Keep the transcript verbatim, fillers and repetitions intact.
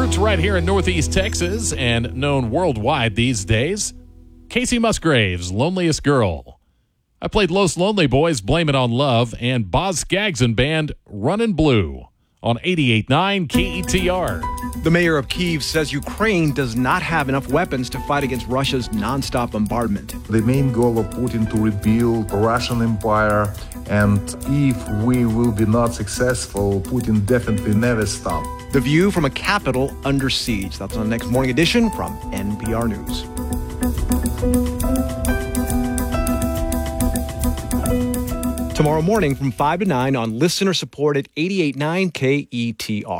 Roots right here in Northeast Texas and known worldwide these days. Casey Musgraves, Loneliest Girl. I played Los Lonely Boys, Blame It on Love, and Boz Scaggs and Band, Runnin' Blue on eighty-eight point nine K E T R. The mayor of Kyiv says Ukraine does not have enough weapons to fight against Russia's nonstop bombardment. The main goal of Putin to rebuild the Russian Empire, and if we will be not successful, Putin definitely never stop. The view from a capital under siege. That's on the next morning edition from N P R News. Tomorrow morning from five to nine on listener-supported eighty-eight point nine K E T R.